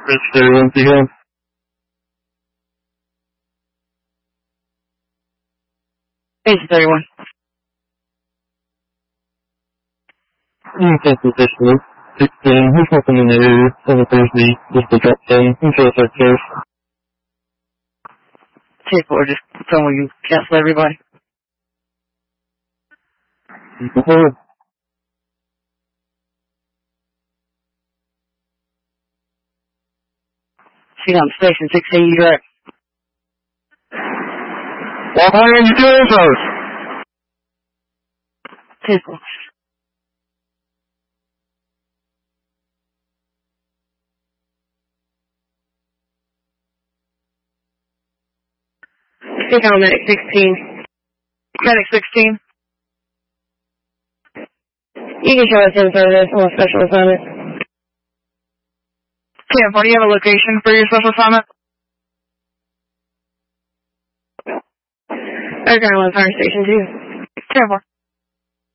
Mr. Lindsay Hill. Page 31. Test official 16. Who's welcome in the area? 7:30. Just a drop 10. Control sectors. 2-4, just tell me you cancel everybody. Forward. See on station 16, you direct. Walk on into 2 infos. 2-4. Take on medic 16. Medic 16. You can show us in for this more special assignment. 10-4, do you have a location for your special assignment? Underground Fire Station 2. 10-4.